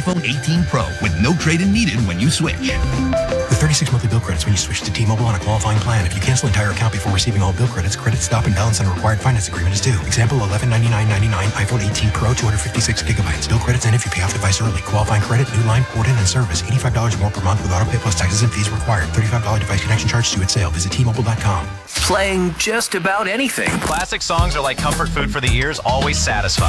iPhone 18 Pro with no trade-in needed when you switch. With 36 monthly bill credits when you switch to T-Mobile on a qualifying plan. If you cancel entire account before receiving all bill credits, credit stop and balance on a required finance agreement is due. Example, $1199.99 iPhone 18 Pro, 256 gigabytes. Bill credits end if you pay off device early. Qualifying credit, new line, port in, and service. $85 more per month with auto pay plus taxes and fees required. $35 device connection charge due at sale. Visit T-Mobile.com. Playing just about anything. Classic songs are like comfort food for the ears, always satisfying.